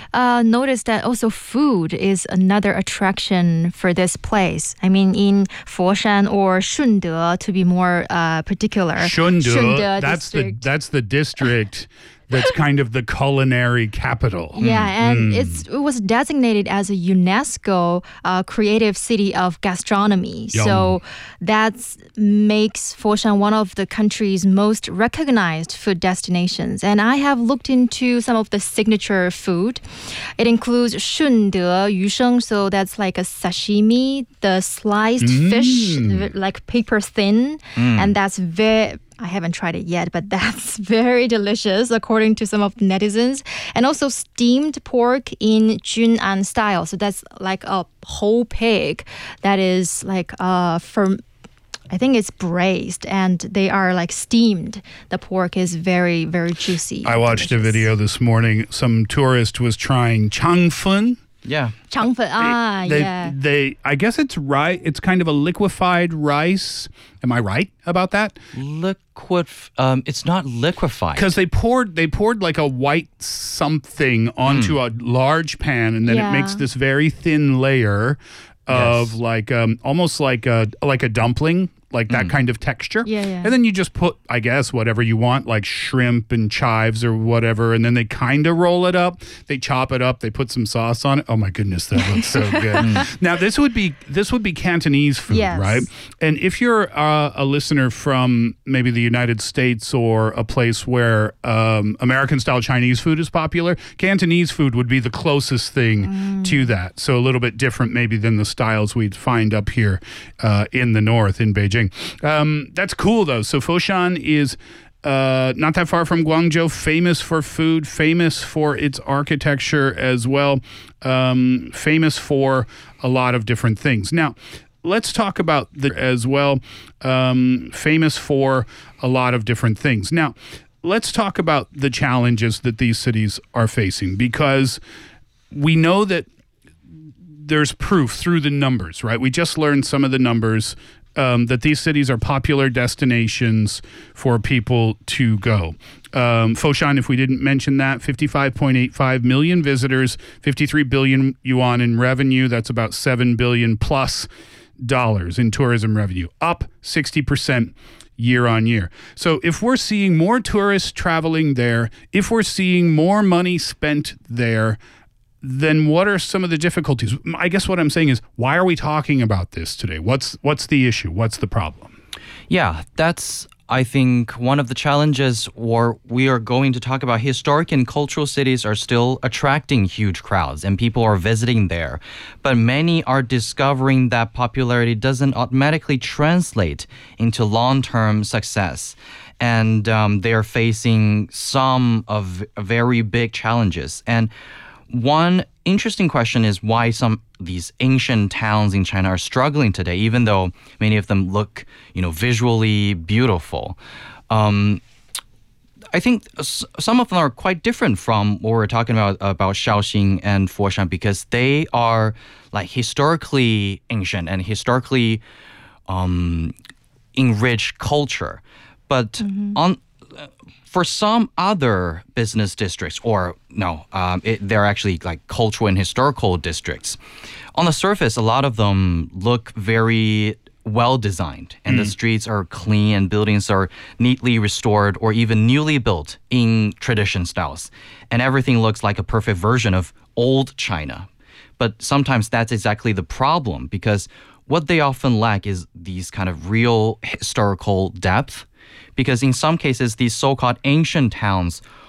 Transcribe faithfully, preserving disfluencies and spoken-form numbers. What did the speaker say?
uh, noticed that also food is another attraction for this place. I mean, in Foshan or Shunde, to be more uh, particular. Shunde, Shunde that's the district. that's the district that's kind of the culinary capital. Yeah, and Mm. it's, it was designated as a UNESCO uh, creative city of gastronomy. Yum. So that makes Foshan one of the country's most recognized food destinations. And I have looked into some of the signature food. It includes shunde, yusheng, so that's like a sashimi, the sliced Mm. fish, like paper thin, and that's very... I haven't tried it yet, but that's very delicious, according to some of the netizens. And also steamed pork in Junan style. So that's like a whole pig that is like uh, from... I think it's braised and they are like steamed. The pork is very, very juicy. I watched delicious. a video this morning. Some tourist was trying changfun. Yeah. Changfen, ah, they, yeah. They, I guess it's right. It's kind of a liquefied rice. Am I right about that? Liquid, um, it's not liquefied. Because they poured, they poured like a white something onto a large pan, and then Yeah. it makes this very thin layer of Yes. like um, almost like a like a dumpling. Like that kind of texture. Yeah, yeah. And then you just put, I guess, whatever you want, like shrimp and chives or whatever. And then they kind of roll it up. They chop it up. They put some sauce on it. Oh my goodness, that looks so good. Now this would be this would be Cantonese food, Yes. right? And if you're uh, a listener from maybe the United States or a place where um, American-style Chinese food is popular, Cantonese food would be the closest thing to that. So a little bit different maybe than the styles we'd find up here uh, in the north, in Beijing. Um, that's cool, though. So Foshan is uh, not that far from Guangzhou, famous for food, famous for its architecture as well, um, famous for a lot of different things. Now, let's talk about the as well, um, famous for a lot of different things. Now, let's talk about the challenges that these cities are facing, because we know that there's proof through the numbers, right? We just learned some of the numbers um, that these cities are popular destinations for people to go. Um, Foshan, if we didn't mention that, fifty-five point eight five million visitors, fifty-three billion yuan in revenue. That's about seven billion plus dollars in tourism revenue, up sixty percent year on year. So if we're seeing more tourists traveling there, if we're seeing more money spent there, then what are some of the difficulties? I guess what I'm saying is, why are we talking about this today? What's what's the issue? What's the problem? Yeah, that's, I think, one of the challenges, or we are going to talk about historic and cultural cities are still attracting huge crowds and people are visiting there. But many are discovering that popularity doesn't automatically translate into long-term success. And um, they're facing some of very big challenges. And one interesting question is why some of these ancient towns in China are struggling today, even though many of them look, you know, visually beautiful. Um, I think s- some of them are quite different from what we're talking about about Shaoxing and Foshan, because they are like historically ancient and historically um, enriched culture. But on for some other business districts, or no, um, it, they're actually like cultural and historical districts. On the surface, a lot of them look very well designed, and the streets are clean and buildings are neatly restored or even newly built in tradition styles. And everything looks like a perfect version of old China. But sometimes that's exactly the problem, because what they often lack is these kind of real historical depth. Because in some cases, these so-called ancient towns